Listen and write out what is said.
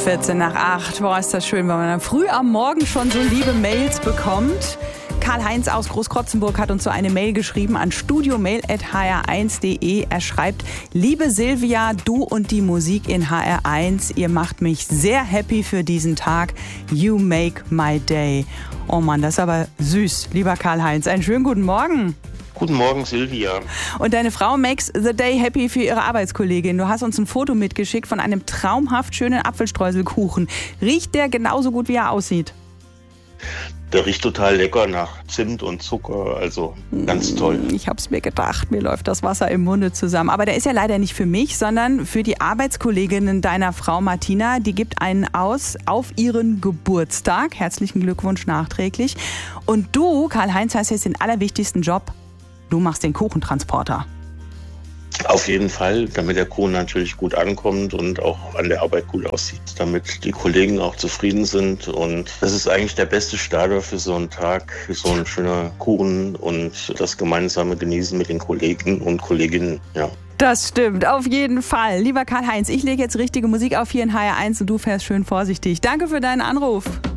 14 nach 8. Boah, ist das schön, wenn man dann früh am Morgen schon so liebe Mails bekommt. Karl-Heinz aus Großkrotzenburg hat uns so eine Mail geschrieben an studiomail@hr1.de. Er schreibt: Liebe Silvia, du und die Musik in HR1, ihr macht mich sehr happy für diesen Tag. You make my day. Oh Mann, das ist aber süß, lieber Karl-Heinz. Einen schönen guten Morgen. Guten Morgen, Silvia. Und deine Frau makes the day happy für ihre Arbeitskollegin. Du hast uns ein Foto mitgeschickt von einem traumhaft schönen Apfelstreuselkuchen. Riecht der genauso gut, wie er aussieht? Der riecht total lecker nach Zimt und Zucker, also ganz toll. Ich hab's mir gedacht, mir läuft das Wasser im Munde zusammen. Aber der ist ja leider nicht für mich, sondern für die Arbeitskolleginnen deiner Frau Martina. Die gibt einen aus auf ihren Geburtstag. Herzlichen Glückwunsch nachträglich. Und du, Karl-Heinz, hast jetzt den allerwichtigsten Job. Du machst den Kuchentransporter. Auf jeden Fall, damit der Kuchen natürlich gut ankommt und auch an der Arbeit gut aussieht, damit die Kollegen auch zufrieden sind. Und das ist eigentlich der beste Starter für so einen Tag, für so ein schöner Kuchen und das gemeinsame Genießen mit den Kollegen und Kolleginnen. Ja. Das stimmt, auf jeden Fall. Lieber Karl-Heinz, ich lege jetzt richtige Musik auf hier in HR1 und du fährst schön vorsichtig. Danke für deinen Anruf.